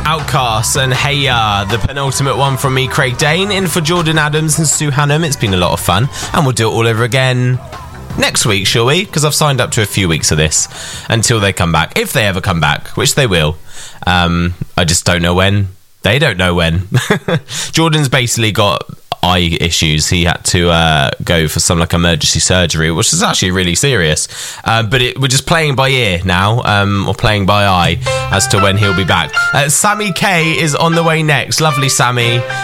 Outcasts and Hey Ya, the penultimate one from me, Craig Dane, in for Jordan Adams and Sue Hannum. It's been a lot of fun, and we'll do it all over again next week, shall we? Because I've signed up to a few weeks of this until they come back. If they ever come back, which they will. I just don't know when. They don't know when. Jordan's basically got eye issues. He had to go for some emergency surgery, which is actually really serious. But we're just playing by ear now, or playing by eye as to when he'll be back. Sammy K is on the way next. Lovely Sammy.